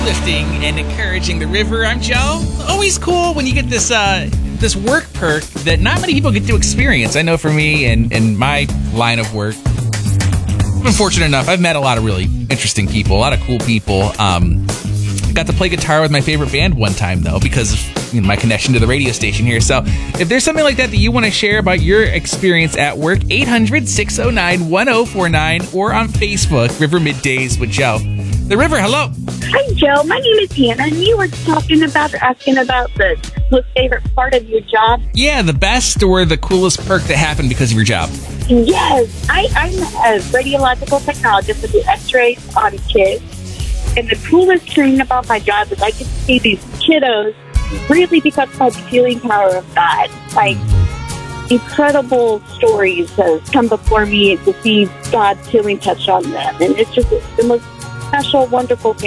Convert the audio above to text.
uplifting and encouraging the river. I'm Joe. Always cool when you get this this work perk that not many people get to experience. I know for me and my line of work, I've been fortunate enough. I've met a lot of really interesting people, a lot of cool people. Got to play guitar with my favorite band one time, though, because of my connection to the radio station here. So if there's something like that you want to share about your experience at work, 800-609-1049 or on Facebook, River Middays with Joe. The River, hello. Hi, Joe. My name is Hannah, and you were asking about the most favorite part of your job. Yeah, the best or the coolest perk that happened because of your job. Yes. I'm a radiological technologist with the X-ray on kids. And the coolest thing about my job is I get to see these kiddos really become by the healing power of God. Like, incredible stories have come before me to see God's healing touch on them. And it's just the most special, wonderful thing.